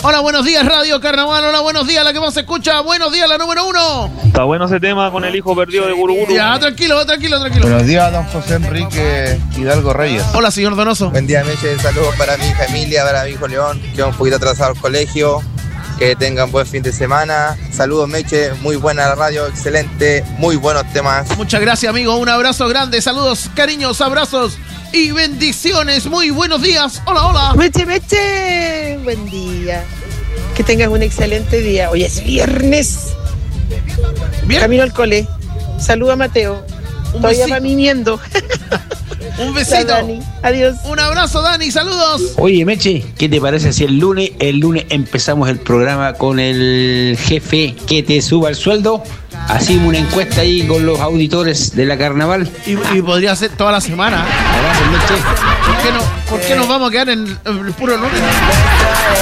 Hola, buenos días, Radio Carnaval. Hola, buenos días, la que más se escucha. Buenos días, la número 1. Está bueno ese tema con el hijo perdido de Guruguru. Ya, tranquilo. Buenos días, don José Enrique Hidalgo Reyes. Hola, señor Donoso. Buen día, Meche. Saludos para mi familia, para mi hijo León, que va un poquito atrasado al colegio. Que tengan buen fin de semana. Saludos, Meche. Muy buena la radio, excelente. Muy buenos temas. Muchas gracias, amigo. Un abrazo grande. Saludos, cariños, abrazos y bendiciones. Muy buenos días. Hola. Meche. Buen día. Que tengas un excelente día. Hoy es viernes. Bien. Camino al cole. Saluda a Mateo. Todavía va viniendo. Un besito. Dani. Adiós. Un abrazo, Dani. Saludos. Oye, Meche, ¿qué te parece si el lunes empezamos el programa con el jefe que te suba el sueldo? Hacemos una encuesta ahí con los auditores de la Carnaval. Y podría ser toda la semana. Gracias, Meche. ¿Por qué nos vamos a quedar en el puro lunes?